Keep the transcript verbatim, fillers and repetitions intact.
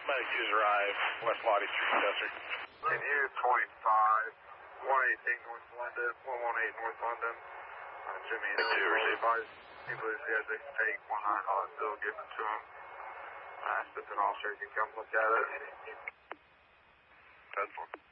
Medic two's arrived, West Lottie Street, Chester. Can you twenty-five, one eighteen North London, one eighteen North London. Uh, Jimmy and Hill advised he believes he has a fake one nine dollar bill given to him. I asked if an officer could come look at it. That's one.